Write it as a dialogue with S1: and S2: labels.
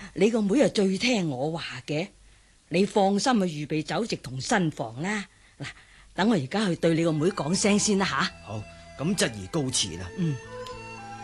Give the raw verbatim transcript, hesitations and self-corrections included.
S1: 你個妹又最聽我話嘅，你放心去預備酒席同新房啦。嗱，等我而家去對你個妹講聲先啦吓。
S2: 好，咁侄兒告辭啦。
S1: 嗯。